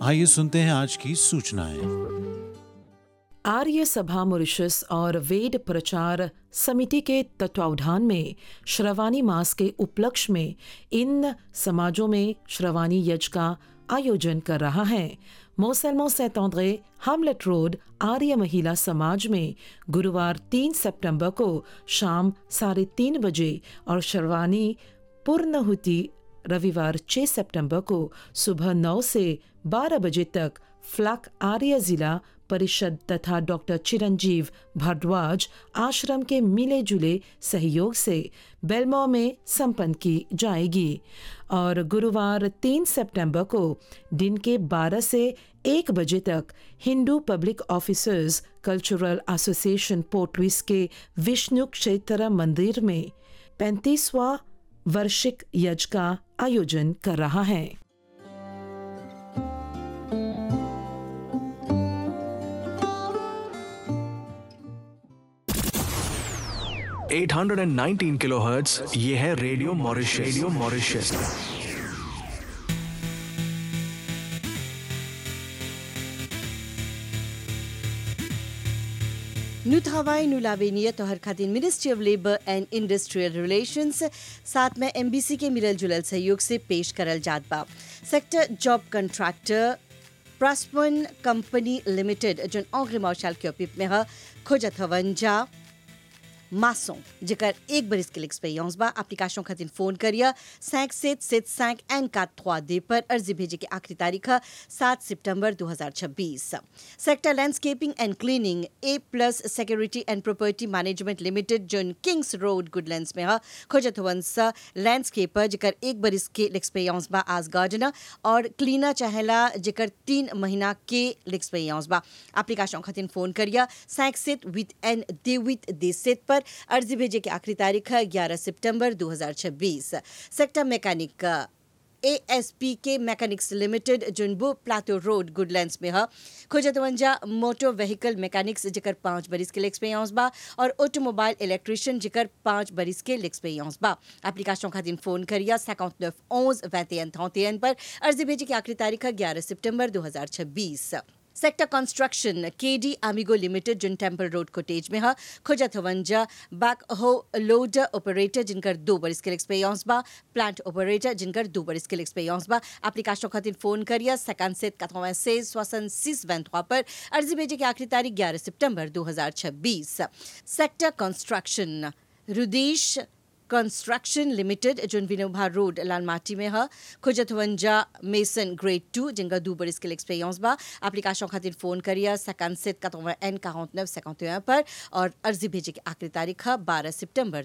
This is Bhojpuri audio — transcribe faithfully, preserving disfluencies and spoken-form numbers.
आइए सुनते हैं आज की सूचनाएं। आर्य सभा मॉरिशस और वेद प्रचार समिति के तत्वावधान में श्रवानी मास के उपलक्ष्य में इन समाजों में श्रवानी यज्ञ का आयोजन कर रहा है। मोसेलमो सेंट-आंद्रे हैमलेट रोड आर्य महिला समाज में गुरुवार तीन सितंबर को शाम साढ़े तीन बजे और श्रवानी पूर्णाहुति रविवार छह सितंबर को सुबह नौ से बारह बजे तक फ्लैक आर्य जिला परिषद तथा डॉक्टर चिरंजीव भारद्वाज आश्रम के मिले जुले सहयोग से बेलमो में संपन्न की जाएगी और गुरुवार तीन सितंबर को दिन के बारह से एक बजे तक Hindu public officers cultural association port Louis के विष्णु क्षेत्र मंदिर में पैंतीसवां वार्षिक यज्ञ का आयोजन कर रहा है। आठ सौ उन्नीस किलोहर्ट्ज ये है रेडियो मॉरिशस। रेडियो मॉरिशस नु travail नु लावेनिया तोहर खातिर ministry of labour and industrial relations साथ में एमबीसी के मिलल जुलल सहयोग से पेश करल जात बा। Sector job contractor प्रास्पन company limited जोन ऑग्रे मार्शल के ओपिप में ह खोजत हवन जा मासों जेकर एक बरिस के एक्सपीरियंस बा। एप्लीकेशन खातिर फोन करिया cinq sept sept cinq un quatre trois deux पर अर्जी भेजे की आखिरी तारीख है सात सितंबर दो हज़ार छब्बीस। Sector landscaping and cleaning A plus security and property management limited zone Kings road Goodlands में है खोजत हवंसा लैंडस्केपर जेकर एक बरिस के एक्सपीरियंस बा आज गार्डनर और क्लीनर चाहेला जेकर तीन महीना के एक्सपीरियंस बा। एप्लीकेशन खातिर फोन करिया cinq sept huit un deux huit deux sept पर अर्जी भेजे की आखिरी तारीख है ग्यारह सितंबर दो हज़ार छब्बीस। सेक्टर मैकेनिक एएसपी के mechanics limited जुनबू Plato road Goodlands में है खोजतवंजा मोटर व्हीकल मैकेनिक्स जेकर पाँच बरिस के एक्सपीरियंस बा और ऑटोमोबाइल इलेक्ट्रिशियन जेकर पाँच बरिस के एक्सपीरियंस बा। एप्लीकेशन खातिर फोन करिया cinquante-neuf onze vingt et un trente et un पर अर्जी भेजे की आखिरी तारीख है ग्यारह सितंबर दो हज़ार छब्बीस। सेक्टर कंस्ट्रक्शन केडी आमिगो लिमिटेड जिन टेम्पल रोड कोटेज में है खोजत हवंजा बैक हो लोडर ऑपरेटर जिनकर दो बरिस के एक्सपीरियंस बा, प्लांट ऑपरेटर जिनकर दो बरिस के एक्सपीरियंस बा। एप्लीकेशन खातिर फोन करिया cinquante-sept quatre-vingt-seize soixante-six vingt-trois पर अर्जी भेजे की आखिरी तारीख ग्यारह सितंबर दो हज़ार छब्बीस। Sector construction Rudesh construction limited जोन विनोभा रोड लालमाटी में है खोजत हवंजा मेसन ग्रेड टू जिनका दो बरिस के एक्सपीरियंस बा। एप्लीकेशन खातिर फोन करिया cinquante-sept quatre-vingt-un quarante-neuf cinquante et un पर और अर्जी भेजे की आखिरी तारीख है बारह सितंबर